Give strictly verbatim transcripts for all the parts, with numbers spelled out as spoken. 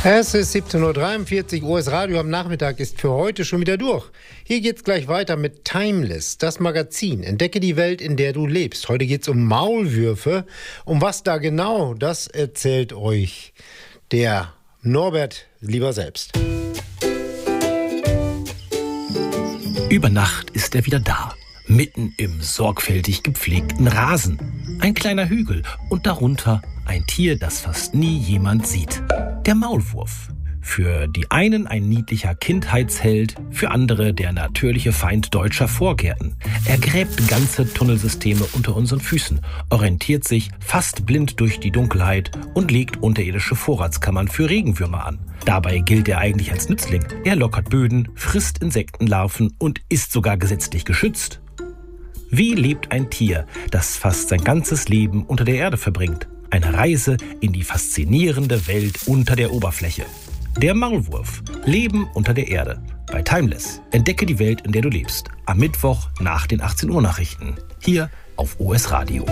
Es ist siebzehn Uhr dreiundvierzig, O S Radio am Nachmittag ist für heute schon wieder durch. Hier geht's gleich weiter mit Timeless, das Magazin. Entdecke die Welt, in der du lebst. Heute geht's um Maulwürfe. Um was da genau, das erzählt euch der Norbert lieber selbst. Über Nacht ist er wieder da. Mitten im sorgfältig gepflegten Rasen. Ein kleiner Hügel und darunter ein Tier, das fast nie jemand sieht. Der Maulwurf. Für die einen ein niedlicher Kindheitsheld, für andere der natürliche Feind deutscher Vorgärten. Er gräbt ganze Tunnelsysteme unter unseren Füßen, orientiert sich fast blind durch die Dunkelheit und legt unterirdische Vorratskammern für Regenwürmer an. Dabei gilt er eigentlich als Nützling. Er lockert Böden, frisst Insektenlarven und ist sogar gesetzlich geschützt. Wie lebt ein Tier, das fast sein ganzes Leben unter der Erde verbringt? Eine Reise in die faszinierende Welt unter der Oberfläche. Der Maulwurf. Leben unter der Erde. Bei Timeless. Entdecke die Welt, in der du lebst. Am Mittwoch nach den achtzehn Uhr Nachrichten. Hier auf O S Radio.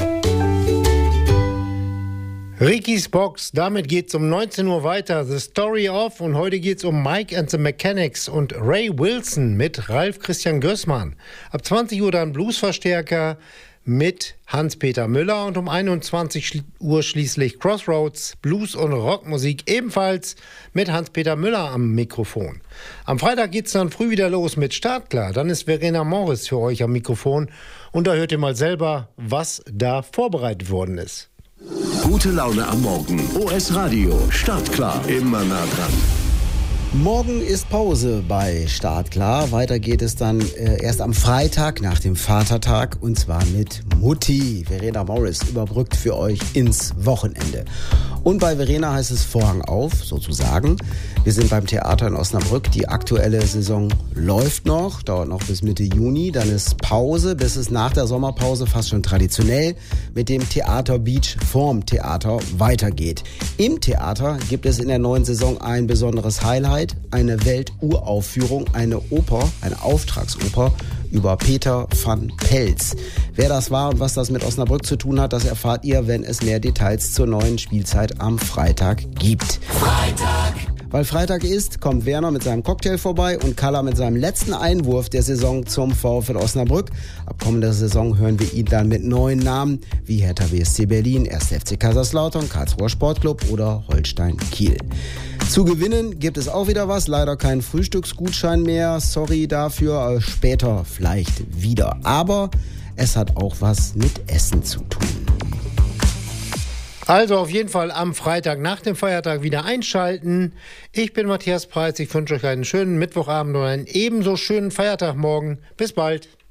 Ricky's Box, damit geht's um neunzehn Uhr weiter. The Story of. Und heute geht's um Mike and the Mechanics und Ray Wilson mit Ralf Christian Gößmann. Ab zwanzig Uhr dann Bluesverstärker mit Hans-Peter Müller und um einundzwanzig Uhr schließlich Crossroads, Blues- und Rockmusik ebenfalls mit Hans-Peter Müller am Mikrofon. Am Freitag geht's dann früh wieder los mit Startklar. Dann ist Verena Morris für euch am Mikrofon und da hört ihr mal selber, was da vorbereitet worden ist. Gute Laune am Morgen. O S Radio. Startklar. Immer nah dran. Morgen ist Pause bei Startklar. Weiter geht es dann äh, erst am Freitag nach dem Vatertag und zwar mit Mutti. Verena Morris überbrückt für euch ins Wochenende. Und bei Verena heißt es Vorhang auf, sozusagen. Wir sind beim Theater in Osnabrück. Die aktuelle Saison läuft noch, dauert noch bis Mitte Juni. Dann ist Pause, bis es nach der Sommerpause fast schon traditionell mit dem Theater Beach vorm Theater weitergeht. Im Theater gibt es in der neuen Saison ein besonderes Highlight. Eine Welturaufführung, eine Oper, eine Auftragsoper über Peter van Pelz. Wer das war und was das mit Osnabrück zu tun hat, das erfahrt ihr, wenn es mehr Details zur neuen Spielzeit am Freitag gibt. Freitag! Weil Freitag ist, kommt Werner mit seinem Cocktail vorbei und Kalla mit seinem letzten Einwurf der Saison zum VfL Osnabrück. Ab kommender Saison hören wir ihn dann mit neuen Namen wie Hertha B S C Berlin, erster F C Kaiserslautern, Karlsruher Sportclub oder Holstein Kiel. Zu gewinnen gibt es auch wieder was, leider keinen Frühstücksgutschein mehr, sorry dafür, später vielleicht wieder. Aber es hat auch was mit Essen zu tun. Also auf jeden Fall am Freitag nach dem Feiertag wieder einschalten. Ich bin Matthias Preis, ich wünsche euch einen schönen Mittwochabend und einen ebenso schönen Feiertag morgen. Bis bald.